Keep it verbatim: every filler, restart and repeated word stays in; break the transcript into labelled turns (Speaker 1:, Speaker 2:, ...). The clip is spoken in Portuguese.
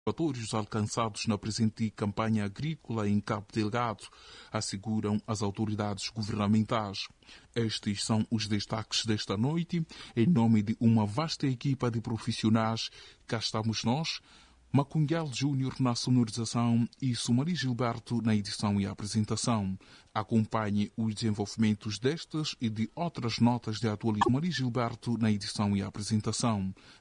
Speaker 1: satisfatórios alcançados na presente campanha agrícola em Cabo Delgado, asseguram as autoridades governamentais. Estes são os destaques desta noite. Em nome de uma vasta equipa de profissionais, cá estamos nós, Macunguel Júnior na sonorização e Sumari Gilberto na edição e apresentação. Acompanhe os desenvolvimentos destas e de outras notas de atualidade. Sumari Gilberto na edição e apresentação.